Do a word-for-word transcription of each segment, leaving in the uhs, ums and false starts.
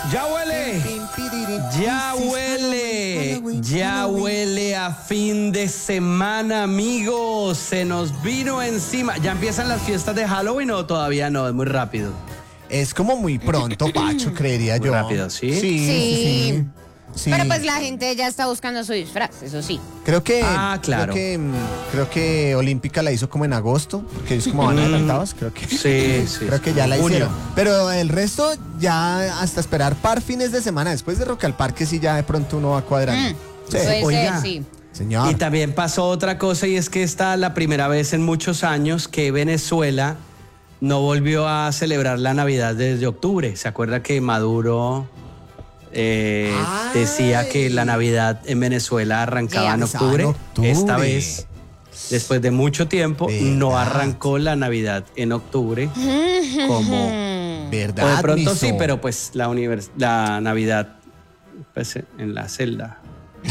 Ya huele, ya huele, ya huele a fin de semana, amigos. Se nos vino encima. ¿Ya empiezan las fiestas de Halloween o todavía no? Es muy rápido. Es como muy pronto, Pacho, creería Muy yo. rápido, ¿sí? Sí, sí, Sí. sí. Sí. Pero pues la gente ya está buscando su disfraz, eso sí. Creo que, Ah, claro. Creo que, mm, creo que Olímpica la hizo como en agosto, porque ellos como van adelantados, creo que. Sí, sí. Creo que ya la Junio. hicieron. Pero el resto ya hasta esperar par fines de semana. Después de Rock al Parque sí ya de pronto uno va cuadrando. Mm, Sí. Puede Oiga. ser, sí. Señor. Y también pasó otra cosa y es que esta es la primera vez en muchos años que Venezuela no volvió a celebrar la Navidad desde octubre. ¿Se acuerda que Maduro eh, Ay. decía que la Navidad en Venezuela arrancaba Ya. en Empezaba octubre? en octubre. Esta vez, después de mucho tiempo, no ¿Verdad? arrancó la Navidad en octubre como... ¿Verdad? O de pronto Miso? sí, pero pues la, univers- la Navidad pues, en la celda.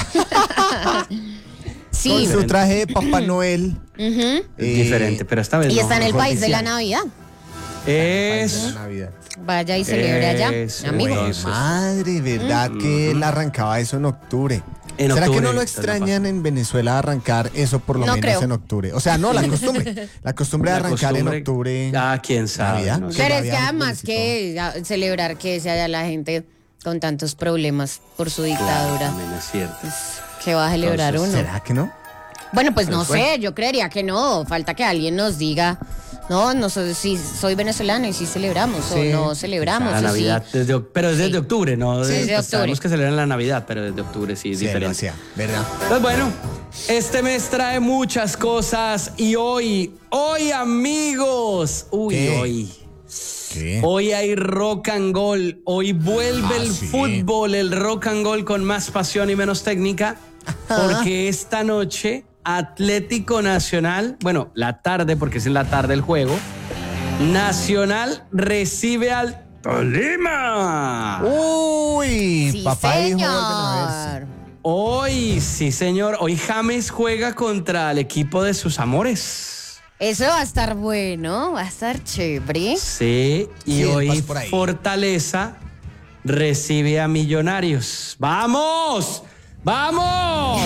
Sí. Con su traje de Papá Noel. Ujú. Es eh, diferente, pero esta vez Y no, está en el mejor país de la oficial. Navidad. Es... de la Navidad. Vaya y celebre allá, Eso, amigo. bueno. Güey, Entonces- madre, ¿verdad que él arrancaba eso en octubre? En ¿Será octubre, que no lo esto no extrañan en Venezuela arrancar eso por lo No menos creo. en octubre? O sea, no, la costumbre. La costumbre de La arrancar costumbre- en octubre. Ah, quién sabe. Navidad. no sé. Pero ya es que habían además publicitado. que ya, celebrar que se haya la gente con tantos problemas por su Claro, dictadura, también es cierto. pues, ¿qué va a celebrar Entonces, uno? ¿Será que no? Bueno, pues no Pues bueno. sé, yo creería que no. Falta que alguien nos diga, no, no soy, si soy venezolano y si celebramos Sí. o no celebramos. La o Navidad, sí. desde, oc- pero es desde Sí. octubre, ¿no? Sí, De- desde pues octubre. Sabemos que celebran la Navidad, pero desde octubre sí es Sí, lo diferente. hacía, ¿verdad? Pues bueno, este mes trae muchas cosas y hoy, hoy amigos, uy, ¿Qué? hoy. ¿Qué? Hoy hay rock and roll, hoy vuelve Ah, el sí. fútbol, el rock and roll con más pasión y menos técnica, porque esta noche Atlético Nacional, bueno, la tarde, porque es en la tarde el juego, Nacional recibe al Tolima. Uy, Sí, papá dijo señor. vuelven a verse. Hoy, sí señor, hoy James juega contra el equipo de sus amores. Eso va a estar bueno, va a estar chévere. Sí, y Sí, hoy vas por ahí. Fortaleza recibe a Millonarios. ¡Vamos! ¡Vamos!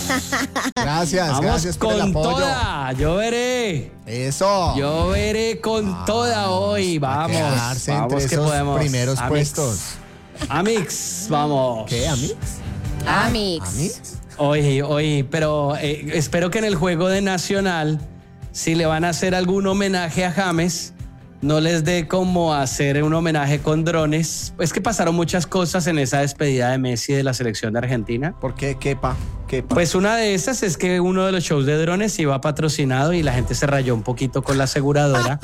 Gracias, ¡Vamos gracias por el con apoyo. toda! Yo veré. Eso. Yo veré con toda hoy. Para Vamos. quedarse Vamos entre que esos podemos. primeros Amix. puestos. Amix, vamos. ¿Qué, Amix? Amix. ¿Amix? Oye, oye, pero eh, espero que en el juego de Nacional, si le van a hacer algún homenaje a James, no les dé como hacer un homenaje con drones. Es que pasaron muchas cosas en esa despedida de Messi de la selección de Argentina. ¿Por qué? ¿Qué, pa? ¿Qué, pa? Pues una de esas es que uno de los shows de drones iba patrocinado y la gente se rayó un poquito con la aseguradora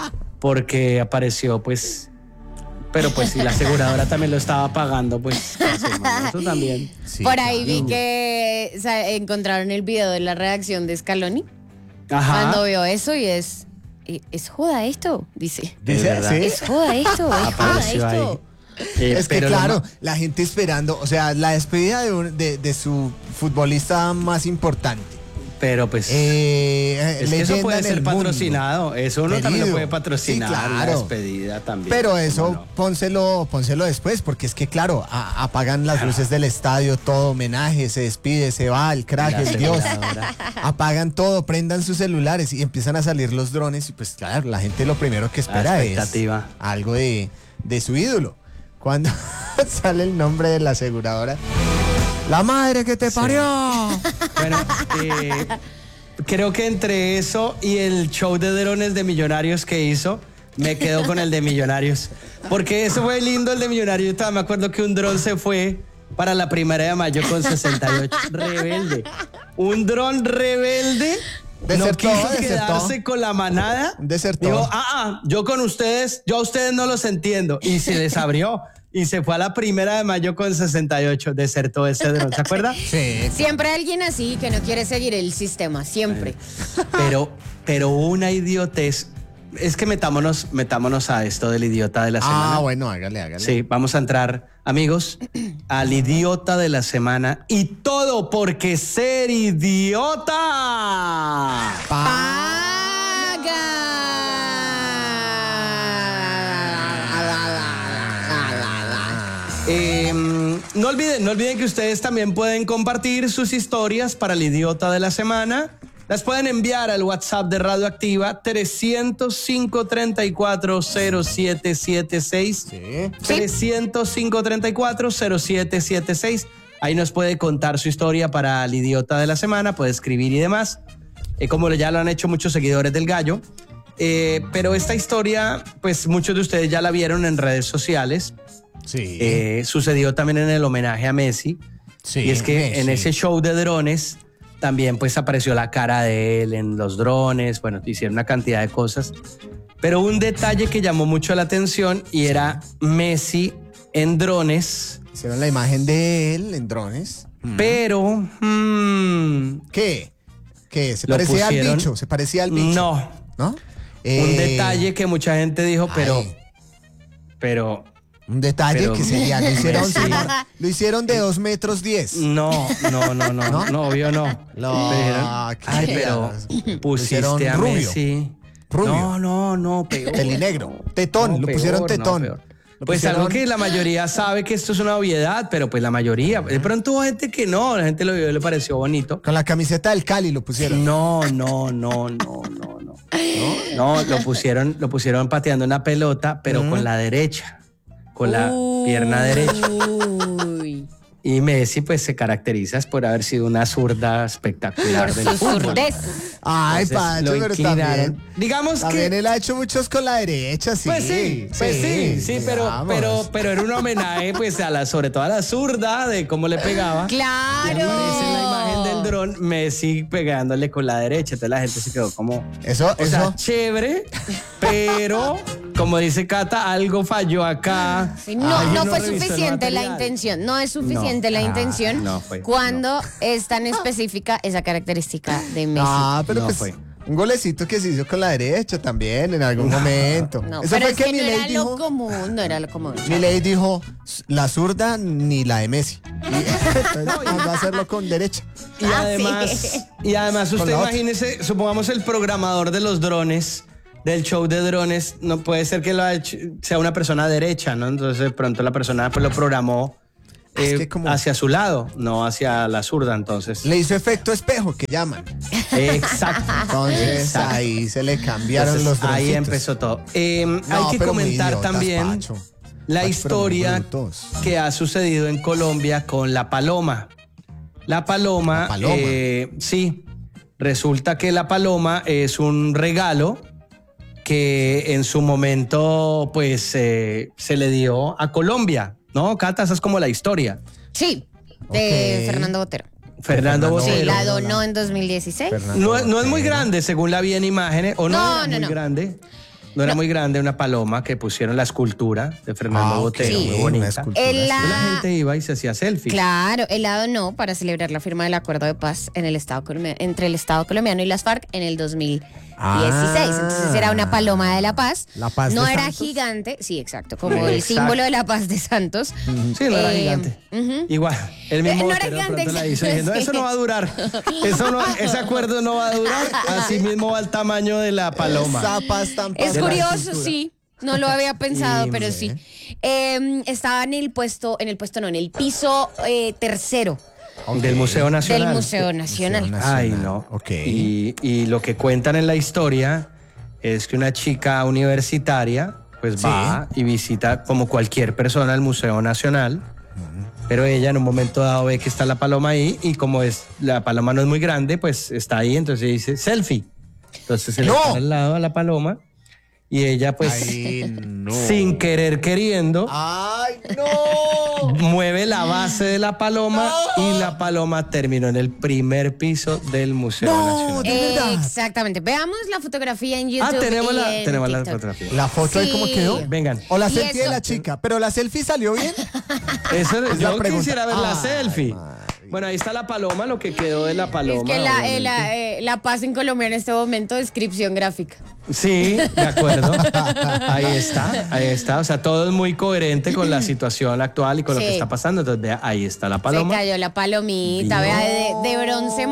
porque apareció pues... Pero pues si la aseguradora también lo estaba pagando, pues ¿qué hacemos? Eso también. Sí, Por ahí claro. vi que o sea, encontraron el video de la redacción de Scaloni Ajá. cuando vio eso y es, "Eh, ¿es joda esto?" Dice. Es Dice, verdad. ¿sí? ¿Es joda esto? ¿Es joda Apareció ahí. esto? Eh, Es que pero lo claro, ma- la gente esperando, o sea, la despedida de, un- de, de su futbolista más importante. Pero pues... Eh, es que eso leyenda puede en ser el mundo. patrocinado. Eso uno también lo Querido. puede patrocinar. Sí, La claro. despedida también. Pero eso, ¿Cómo no? pónselo, pónselo después, porque es que claro, a- apagan las luces del estadio, todo homenaje, se despide, se va, el crack, La el dios. aseguradora. Apagan todo, prendan sus celulares y empiezan a salir los drones y pues claro, la gente lo primero que espera es expectativa. algo de, de su ídolo. Cuando sale el nombre de la aseguradora, la madre que te parió. Bueno, eh, creo que entre eso y el show de drones de Millonarios que hizo, me quedo con el de Millonarios. Porque eso fue lindo el de Millonarios. Yo todavía me acuerdo que un dron se fue para la primera de mayo con sesenta y ocho. Rebelde. Un dron rebelde. Desertó, no quiso desertó. quedarse con la manada. Desertó. Dijo, ah, ah, yo con ustedes, yo a ustedes no los entiendo. Y se les abrió. Y se fue a la primera de mayo con sesenta y ocho. Desertó ese dron, ¿se acuerda? Sí. Siempre hay alguien así que no quiere seguir el sistema, siempre. Pero, pero una idiotez. Es que metámonos, metámonos a esto del idiota de la semana. Ah, bueno, hágale, hágale. Sí, vamos a entrar, amigos, al idiota de la semana. Y todo porque ser idiota. Eh, no olviden, no olviden que ustedes también pueden compartir sus historias para el idiota de la semana. Las pueden enviar al WhatsApp de Radioactiva trescientos cinco, treinta y cuatro, cero siete siete seis. Sí. trescientos cinco, treinta y cuatro, cero siete siete seis. Ahí nos puede contar su historia para el idiota de la semana, puede escribir y demás, eh, como ya lo han hecho muchos seguidores del Gallo. Eh, pero esta historia, pues muchos de ustedes ya la vieron en redes sociales. Sí. Eh, sucedió también en el homenaje a Messi. Sí, y es que Messi. en ese show de drones también pues apareció la cara de él en los drones. Bueno, hicieron una cantidad de cosas. Pero un detalle que llamó mucho la atención y era Messi en drones. Hicieron la imagen de él en drones. Pero... hmm, ¿Qué? ¿Qué? ¿Se Lo parecía al pusieron- bicho? ¿Se parecía al bicho? no. ¿No? Un Eh, detalle que mucha gente dijo, pero... ay. Pero... Un detalle Pero- que sería, lo hicieron, Sí. señor, lo hicieron de dos metros diez. No, no, no, no, ¿No? no, obvio no. No, Pero- qué ay, pero feas. pusiste Pusieron a rubio. Messi. Rubio. No, no, no, peor. Telinegro. Tetón, No, lo peor, pusieron no, tetón. peor. Lo Pues pusieron- algo que la mayoría sabe que esto es una obviedad, pero pues la mayoría. De pronto hubo gente que no, la gente lo vio y le pareció bonito. Con la camiseta del Cali lo pusieron. No, no, no, no, no, no. No, lo pusieron, lo pusieron pateando una pelota, pero con la derecha. Con la pierna derecha. Uy. Y Messi pues se caracteriza por haber sido una zurda espectacular Por del su fútbol. zurdez. Ay, Entonces, Pacho, lo pero inclinaron. también. Digamos También que él ha hecho muchos con la derecha, sí. pues sí, pues sí, sí, pero, digamos. pero, pero era un homenaje pues a la, sobre todo a la zurda de cómo le pegaba. Claro. Y aparece en la imagen del dron Messi pegándole con la derecha, entonces la gente se quedó como, Eso, o eso. sea, chévere, pero como dice Cata, algo falló acá. Sí, no, Alguien no fue revisó el suficiente la material. intención. No es suficiente No. la Ah, intención no fue, cuando es tan específica esa característica de Messi. Ah, pero No pues fue. un golecito que se hizo con la derecha también en algún momento. No, Eso pero fue es que, no Milei era dijo. lo común, no era lo común. Milei dijo la zurda ni la de Messi. Y entonces mandó a hacerlo con derecha. Y Ah, además, sí. y además Con usted la otra. imagínese, supongamos el programador de los drones, del show de drones, no puede ser que lo ha hecho- sea una persona derecha, ¿no? Entonces de pronto la persona pues lo programó Es eh, que como- hacia su lado, no hacia la zurda, entonces. Le hizo efecto espejo, que llaman. Exacto. Entonces Exacto. ahí se le cambiaron Entonces, los ahí droncitos. empezó todo. Eh, No, hay que pero muy comentar idiotas, también Pacho. la Pacho, pero muy historia brutos. que ha sucedido en Colombia con la paloma. La paloma, La paloma. eh, sí, resulta que la paloma es un regalo que en su momento pues eh, se le dio a Colombia, ¿no? Cata, esa es como la historia. Sí, de Ok. Fernando Botero. Fernando Fernando Sí, Botero. la donó en dos mil dieciséis. Fernando No, es- no es muy Botero. grande, según la vi en imágenes, o no, No, era no, muy no. grande. No era muy grande una paloma que pusieron la escultura de Fernando Ah, ok, Botero, Sí. muy una bonita. escultura, El sí. la- Y la gente iba y se hacía selfie. Claro, el la donó para celebrar la firma del acuerdo de paz en el Estado colombiano, entre el Estado colombiano y las FARC en el dos mil dieciséis. Ah. Entonces era una paloma de la paz. La paz no de era Santos. gigante, sí, exacto, como el Exacto. símbolo de la paz de Santos. Sí, no era Eh, gigante. ujú. Igual, el mismo Eh, no era Botero de gigante, pronto la exacto, hizo diciendo, sí. eso no va a durar. Eso no, ese acuerdo no va a durar. Así mismo va el tamaño de la paloma. Esa paz tan Es de la curioso, escultura. sí. No lo había pensado, Y- pero sí. Eh, estaba en el puesto, en el puesto no, en el piso eh, tercero Del Museo Nacional. del Museo Nacional. Museo Ay, Nacional. no. Ok. Y, y lo que cuentan en la historia es que una chica universitaria pues Sí. va y visita como cualquier persona el Museo Nacional. Pero ella en un momento dado ve que está la paloma ahí y como es la paloma no es muy grande, pues está ahí, entonces dice selfie. Entonces se le ¡No! pone al lado a la paloma y ella pues Ay, no. sin querer queriendo ¡Ay, no! mueve la base de la paloma y la paloma terminó en el primer piso del Museo No, Nacional. de verdad. Exactamente. Veamos la fotografía en YouTube. Ah, tenemos y la, en tenemos la TikTok. fotografía. La foto ahí Sí. cómo quedó. Vengan. O la Y selfie de eso- la chica. Pero la selfie salió bien. Eso, Es la yo pregunta. quisiera ver la Ay, selfie. madre. Bueno, ahí está la paloma, lo que quedó de la paloma. Es que la, eh, obviamente. la, eh, la paz en Colombia en este momento, descripción gráfica. Sí, de acuerdo. Ahí está, ahí está. O sea, todo es muy coherente con la situación actual y con lo Sí. que está pasando. Entonces, vea, ahí está la paloma. Se cayó la palomita, Vio. vea, de, de bronce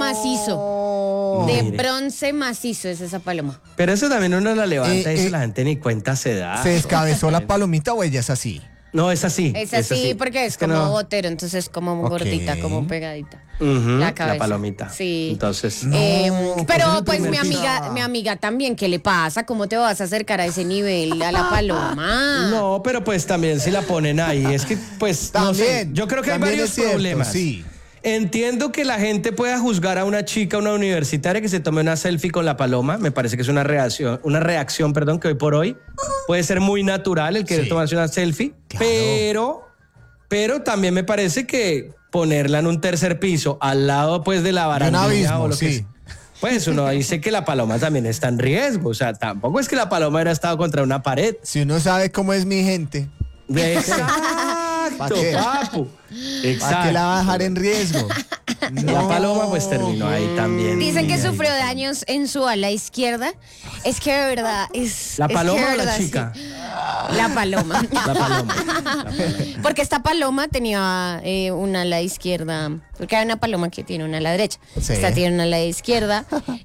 macizo. De Mire. bronce macizo es esa paloma. Pero eso también uno la levanta Eh, y eso eh, la gente ni cuenta se da. ¿Se descabezó la palomita o ella es así? No, es así. Es así porque es, que como no. Botero, entonces es como Ok. gordita, como pegadita. Ujú, La la cabeza. palomita. Sí. Entonces, Eh, No, pero pues es el pues mi primer amiga, piso. mi amiga también, ¿qué le pasa? ¿Cómo te vas a acercar a ese nivel a la paloma? no, pero pues también si la ponen ahí, es que pues no sé, También, yo creo que hay también varios es cierto, problemas. sí. Entiendo que la gente pueda juzgar a una chica, una universitaria que se tome una selfie con la paloma, me parece que es una reacción, una reacción, perdón, que hoy por hoy puede ser muy natural el querer Sí. tomarse una selfie, Claro. pero pero también me parece que ponerla en un tercer piso al lado pues de la barandilla abismo, o lo sí. que sea. Pues uno dice que la paloma también está en riesgo, o sea, tampoco es que la paloma hubiera estado contra una pared. Si uno sabe cómo es mi gente, ¿Pa' Exacto, qué? papu. ¿para qué Exacto. la va a dejar en riesgo? La paloma pues terminó ahí también. Dicen que Ahí. sufrió daños en su ala izquierda. Es que de verdad es. ¿La es que paloma de o la verdad, chica? sí. La paloma. La paloma. La paloma. Porque esta paloma tenía eh, una ala izquierda. Porque hay una paloma que tiene una ala derecha. Sí. Esta tiene una ala izquierda.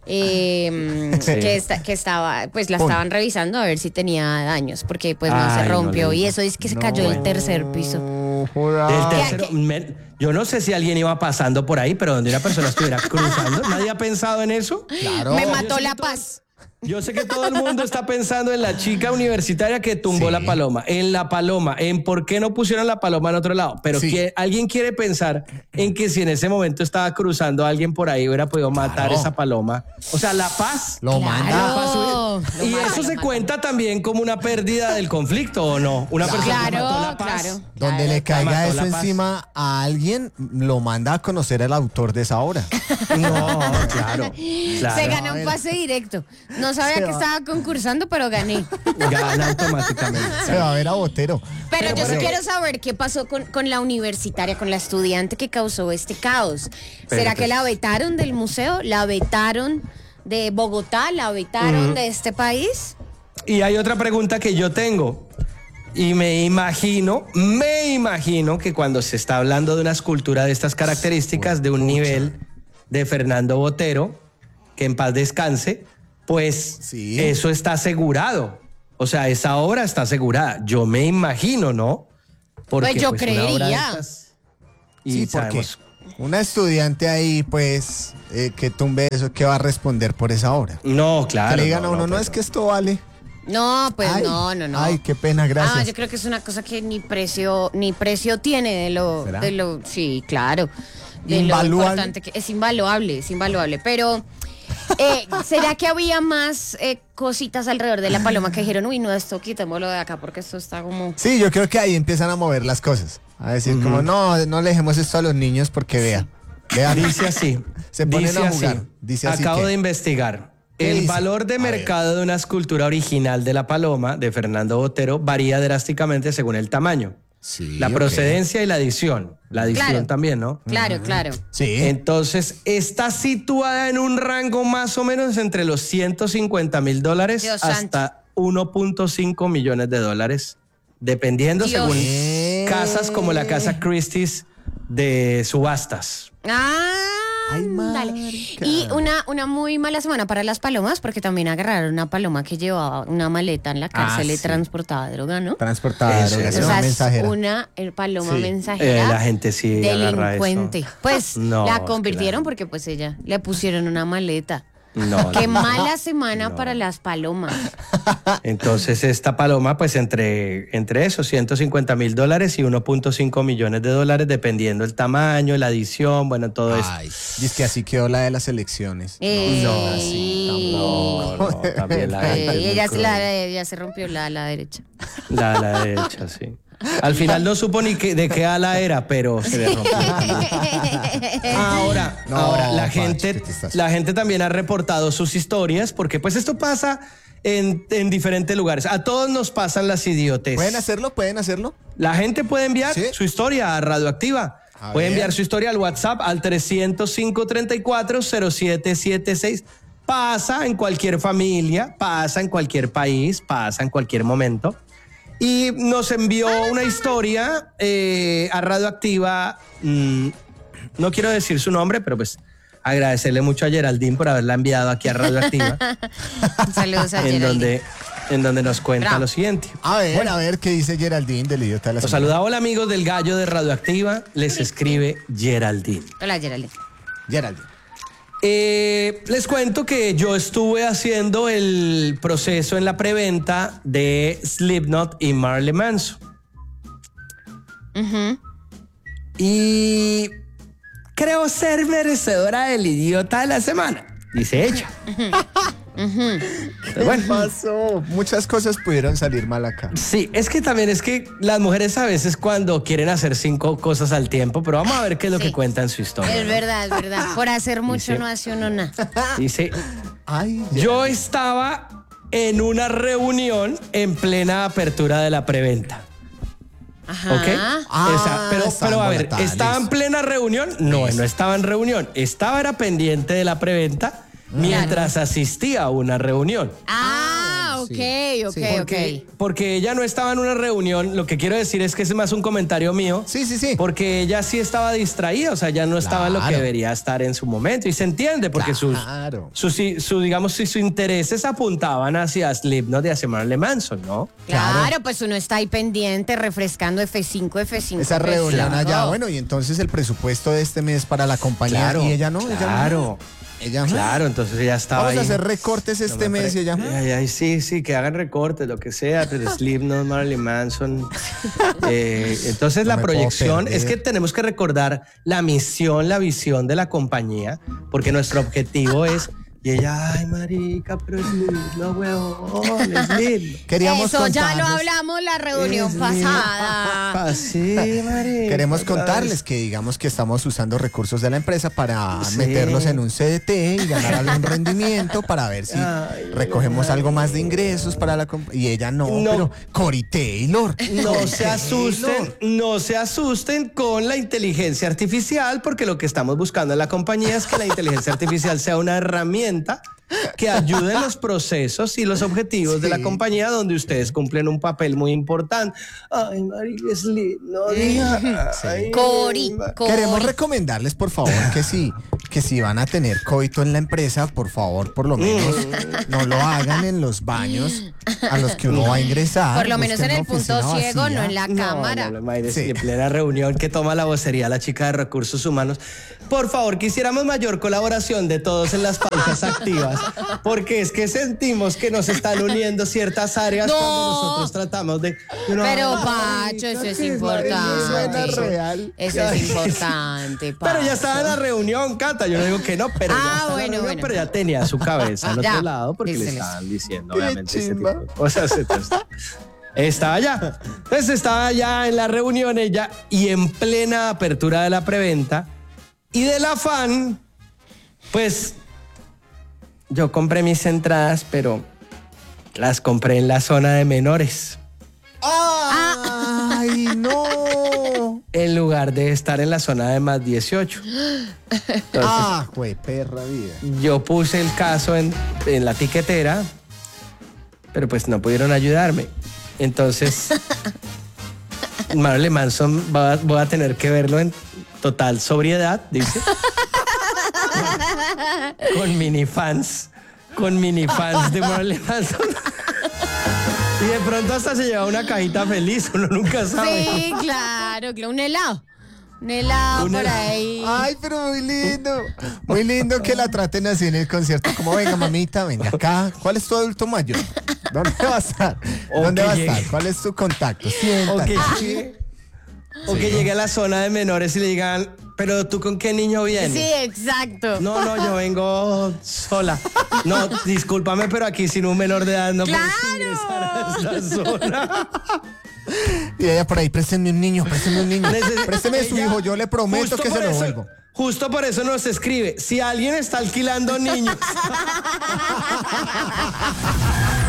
eh, Sí. que, esta- que estaba, pues la Pum. estaban revisando a ver si tenía daños. Porque pues no Ay, se no rompió. le y digo. eso es que se cayó del tercer piso. No, Del joda. tercero, me- yo no sé si alguien iba pasando por ahí, pero donde una persona estuviera cruzando, nadie ha pensado en eso. Claro. Me mató Yo sé la que todo- paz. Yo sé que todo el mundo está pensando en la chica universitaria que tumbó Sí. la paloma, en la paloma, en por qué no pusieron la paloma en otro lado. Pero Sí. que alguien quiere pensar en que si en ese momento estaba cruzando a alguien por ahí hubiera podido matar Claro. esa paloma. O sea, la paz. Lo manda. Claro. Lo Y mata, eso lo se mata. cuenta también como una pérdida del conflicto, ¿o no? Una persona que mató Claro, la paz. claro. Donde le caiga mató eso la paz. encima a alguien, lo manda a conocer al autor de esa obra. No, claro. claro. Se ganó un pase directo. No sabía Se que va. estaba concursando, pero gané. Gana automáticamente. Se va a ver a Botero. Pero yo sí pero- quiero saber qué pasó con, con la universitaria, con la estudiante que causó este caos. Pero, ¿Será que pues- la vetaron del museo? ¿La vetaron de Bogotá? ¿La vetaron de este país? Y hay otra pregunta que yo tengo. Y me imagino, me imagino que cuando se está hablando de una escultura de estas características, de un nivel de Fernando Botero, que en paz descanse, pues Sí. eso está asegurado. O sea, esa obra está asegurada. Yo me imagino, ¿no? Porque, Pues yo una obra de creería. estas- Y Sí, porque sabemos- una estudiante ahí, pues, eh, que tumbe eso, ¿qué va a responder por esa obra? No, claro. que le digan no, a uno, no, pero- es que esto vale. No, pues Ay, no, no, no. Ay, qué pena, gracias. Ah, yo creo que es una cosa que ni precio, ni precio tiene de lo, ¿Será? de lo, sí, claro, de Invaluable. lo importante que es invaluable, es invaluable. Pero eh, ¿será que había más eh, cositas alrededor de la paloma que dijeron, uy, no, esto quitémoslo de acá porque esto está como. Sí, yo creo que ahí empiezan a mover las cosas. A decir como, no, no le dejemos esto a los niños porque vea. Vea, Dice así. Se ponen dice a así. jugar. Dice así Acabo que- de investigar. ¿Qué El dice? valor de A ver. mercado de una escultura original de la paloma de Fernando Botero varía drásticamente según el tamaño, Sí, la ok. procedencia y la edición. La edición Claro. también, ¿no? Claro, claro. Sí. Entonces, está situada en un rango más o menos entre los ciento cincuenta mil dólares Dios hasta uno punto cinco millones de dólares, dependiendo Dios. según ¿Qué? casas como la Casa Christie's de subastas. Ah, Ay, dale. marica. Y una, una muy mala semana para las palomas, porque también agarraron una paloma que llevaba una maleta en la cárcel Ah, y sí. transportaba droga, ¿no? Transportada, Eso, droga, eso. es O una sea, es mensajera. una eh, paloma Sí. mensajera. Eh, la gente sí agarra delincuente. eso. Pues No, la es que convirtieron la- porque pues ella le pusieron una maleta. No, Qué no. mala semana No. para las palomas. Entonces esta paloma, pues entre, entre esos ciento cincuenta mil dólares y uno punto cinco millones de dólares, dependiendo el tamaño, la edición, bueno, todo eso. Ay, dice que así quedó la de las elecciones. Eh, No, sí, No, no, también la Eh, gente es y muy ella, se cruel. la, ella se rompió la, la derecha. La, la derecha, sí. Al final no supo ni que, de qué ala era, pero se le rompió. Ahora, No, ahora la Pach, gente, ¿qué te estás- la gente también ha reportado sus historias, porque pues esto pasa en, en diferentes lugares. A todos nos pasan las idiotes. ¿Pueden hacerlo? ¿Pueden hacerlo? La gente puede enviar ¿Sí? su historia a Radioactiva. A puede ver. enviar su historia al WhatsApp al trescientos cinco, treinta y cuatro, cero siete siete seis. Pasa en cualquier familia, pasa en cualquier país, pasa en cualquier momento. Y nos envió una historia eh, a Radioactiva. mm, no quiero decir su nombre, pero pues agradecerle mucho a Geraldine por haberla enviado aquí a Radioactiva. Saludos a en Geraldine. donde en donde nos cuenta Bravo. lo siguiente. A ver, a ver qué dice Geraldine del idiota de la Los semana. saluda, hola amigos del Gallo de Radioactiva, les escribe Geraldine. Hola, Geraldine. Geraldine. Eh, les cuento que yo estuve haciendo el proceso en la preventa de Slipknot y Marilyn Manson. Ujú. Y creo ser merecedora del idiota de la semana, dice ella. Pero bueno, Pasó. Muchas cosas pudieron salir mal acá. sí, es que también es que las mujeres a veces cuando quieren hacer cinco cosas al tiempo, pero vamos a ver qué es lo Sí. que cuenta en su historia. Es verdad, es verdad. Por hacer mucho Dice- no hace uno nada. Dice, Ay, yo estaba en una reunión en plena apertura de la preventa. Ajá. ¿Ok? Ah, O sea, pero, estaban pero a ver, volatales. ¿estaba en plena reunión? No, no estaba en reunión. Estaba era pendiente de la preventa mientras asistía a una reunión. Ah, ok, sí. ok, Sí. Porque, ok. porque ella no estaba en una reunión. Lo que quiero decir es que es más un comentario mío. Sí, sí, sí. Porque ella sí estaba distraída, o sea, ya no estaba en lo que Claro. debería estar en su momento. Y se entiende, porque sus, Claro. sus, su, digamos, sus intereses apuntaban hacia Slipknot y hacia Marilyn Manson, ¿no? Claro, Claro. pues uno está ahí pendiente, refrescando F cinco, F cinco. Esa F cinco. reunión Claro. allá, bueno, y entonces el presupuesto de este mes para la compañía. Claro, y ella no, ella claro. no. Ella, Claro, entonces ella estaba Vamos a ahí. hacer recortes este No me mes pre- y ella. Ay, ay, sí, sí, que hagan recortes, lo que sea, pero Slipknot, Marilyn Manson. Eh, entonces No la me puedo proyección perder. es que tenemos que recordar la misión, la visión de la compañía, porque nuestro objetivo es. Y ella, ay, marica, pero Slipknot, huevón, Slipknot. Queríamos Eso ya lo contarles- hablamos la reunión Slipknot, pasada. papá, sí, marica. Queremos otra contarles vez. que digamos que estamos usando recursos de la empresa para Sí. meterlos en un C D T y ganar algún rendimiento para ver si Ay, recogemos ay. algo más de ingresos para la comp- y ella no, No. pero Cory Taylor. No Cory se asusten, Taylor. no se asusten con la inteligencia artificial, porque lo que estamos buscando en la compañía es que la inteligencia artificial sea una herramienta que ayude en los procesos y los objetivos de la Sí. compañía donde ustedes cumplen un papel muy importante. Ay, María Slim, no diga. Ay, Cori, ma- Cori. Queremos recomendarles, por favor, que si, que si van a tener coito en la empresa, por favor, por lo menos no lo hagan en los baños a los que uno va a ingresar. Por lo menos en Busquen el una punto oficina ciego, vacía. no en la No, cámara. no, no, imagínese, Sí. en plena reunión que toma la vocería la chica de recursos humanos. Por favor, quisiéramos mayor colaboración de todos en las pausas activas, porque es que sentimos que nos están uniendo ciertas áreas No. cuando nosotros tratamos de... Pero Ay, Pacho, eso es ¿qué suena importante. real. Eso es importante, Pacho. Pero ya estaba en la reunión, Cata. Yo no digo que no, pero Ah, ya estaba en la bueno, reunión, bueno. pero ya tenía su cabeza al Ya, otro lado porque le díseles. estaban diciendo, Qué obviamente, ese chimba. tipo de cosas. Entonces, estaba allá. Entonces estaba ya en la reunión ella y en plena apertura de la preventa y del afán, pues yo compré mis entradas, pero las compré en la zona de menores. ¡Ay, no! En lugar de estar en la zona de más dieciocho. Entonces, ¡Ah, güey, perra vida! yo puse el caso en, en la tiquetera, pero pues no pudieron ayudarme. Entonces, Marilyn Manson va- voy a tener que verlo en total sobriedad, dice. Con minifans, con minifans de Marilyn Manson. Y de pronto hasta se lleva una cajita feliz, uno nunca sabe. Sí, claro, claro, un helado. Un helado Un por helado. ahí. Ay, pero muy lindo. Muy lindo que la traten así en el concierto. Como, venga, mamita, venga acá. ¿Cuál es tu adulto mayor? ¿Dónde va a estar? O ¿Dónde que va a llegue. estar? ¿Cuál es tu contacto? O Siéntate. que, llegue, o que llegue a la zona de menores y le digan, pero tú con qué niño vienes. Sí, exacto. No, no, yo vengo sola. No, discúlpame, pero aquí sin un menor de edad no puedes ¡Claro! ingresar a esta zona. Y ella por ahí, présteme un niño, présteme un niño. Neces- Présteme su ella, hijo, yo le prometo justo que por se lo eso- vuelvo. Justo por eso nos escribe, si alguien está alquilando niños.